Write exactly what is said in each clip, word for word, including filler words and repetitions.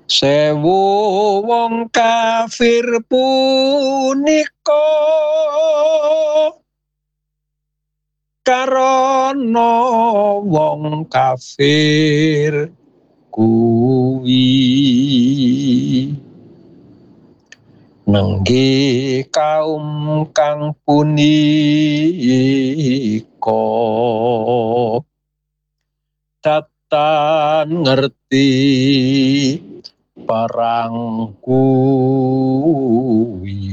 sewu wong kafir punika karana wong kafir kuwi nengge kaum kang punika tatan ngerti parang kuwi.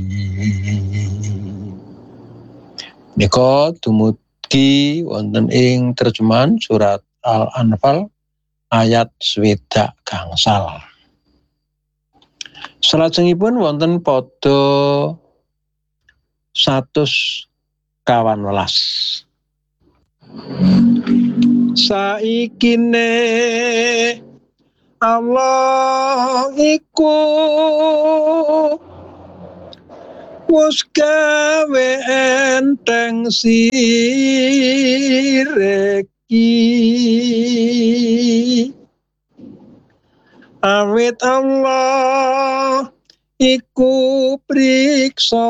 Nika dumugi wonten ing terjemahan surat Al-Anfal ayat swidak gangsal. Salajengipun wonten pada satus kawan welas. Saikine Allah iku wis gawe enteng sireki awit Allah iku priksa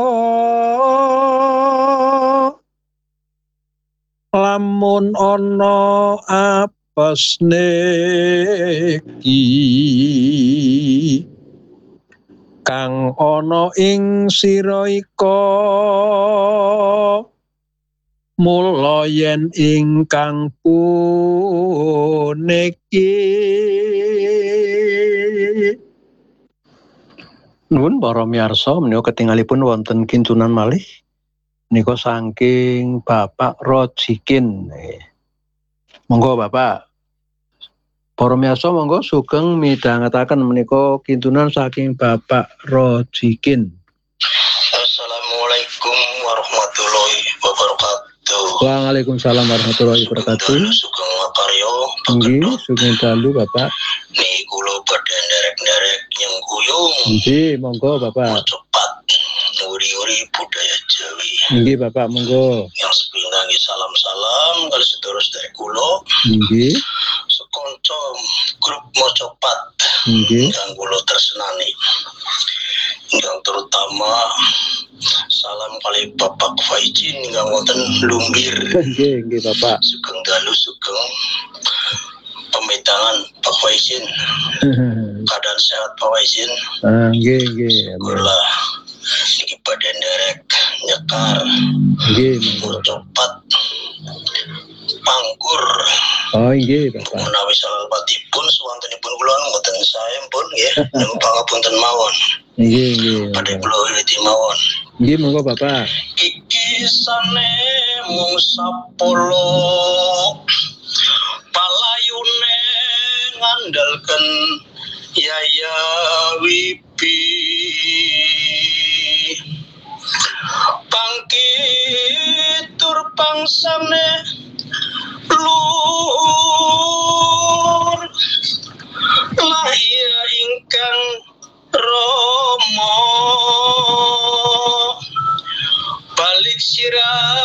lamun ana apesne iki kang ana ing sira ika mula yen ingkang puniki nuwun para miyarsa menika ketingalipun wonten kintunan malih nika saking Bapak Rojikin. Monggo Bapak. Para miyarsa monggo sugeng midhangetaken menika kintunan saking Bapak Rojikin. Assalamualaikum warahmatullahi wabarakatuh. Waalaikumsalam warahmatullahi wabarakatuh. Sugeng makarya. Nggih, sugeng dalu Bapak. Niki kula badhe nderek-nderek yang guyung. Nggih, monggo Bapak. Cepat uri-uri budaya Jawi. Nggih Bapak, monggo. Yang sepindah salam-salam kali sedherek dari kula. Nggih. Sekonco grup Mocopat. Nggih. Yang kula tresnani. Yang terutama salam kali Bapak Faizin ingkang wonten Lumbir. Nggih, nggih Bapak. Sugeng dalu sugeng pamitangan Pak Faizin. Keadaan sehat Pak Faizin. Ah, nggih, nggih. Syukurlah iki badhe nderek nyekar. Nggih, Mocopat Pangkur. Oh, nggih Bapak. Menawi salebetipun suwantenipun kula mboten sae pun nggih. Nyuwun pangapunten mawon. Nggih, nggih. Badhe kula wiwiti mawon. Nggih, monggo Bapak. Kikisane mung sapolo palayune ngandalken Yaya Wibi pangkitur pangsane lur lahir ingkang Romo balik sirah